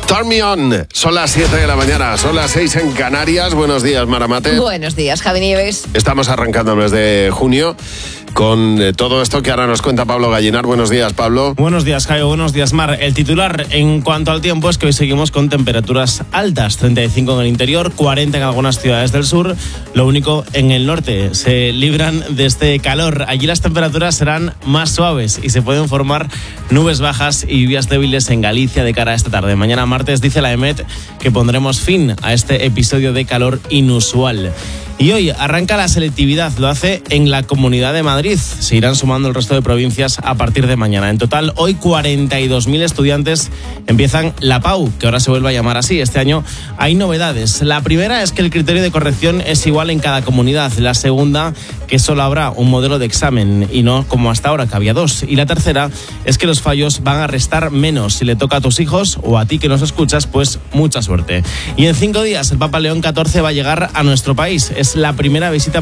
Turn Me On. Son las 7 de la mañana, son las 6 en Canarias. Buenos días, Maramate. Buenos días, Javi Nieves. Estamos arrancando el mes de junio con todo esto que ahora nos cuenta Pablo Gallinar. Buenos días, Pablo. Buenos días, Jaime. Buenos días, Mar. El titular en cuanto al tiempo es que hoy seguimos con temperaturas altas, 35 en el interior, 40 en algunas ciudades del sur. Lo único, en el norte se libran de este calor. Allí las temperaturas serán más suaves y se pueden formar nubes bajas y lluvias débiles en Galicia de cara a esta tarde. Mañana martes dice la EMET que pondremos fin a este episodio de calor inusual. Y hoy arranca la selectividad, lo hace en la Comunidad de Madrid. Se irán sumando el resto de provincias a partir de mañana. En total, hoy 42.000 estudiantes empiezan la PAU, que ahora se vuelve a llamar así. Este año hay novedades. La primera es que el criterio de corrección es igual en cada comunidad. La segunda, que solo habrá un modelo de examen y no como hasta ahora, que había dos. Y la tercera es que los fallos van a restar menos. Si le toca a tus hijos o a ti que nos escuchas, pues mucha suerte. Y en 5 días el Papa León XIV va a llegar a nuestro país. Es la primera visita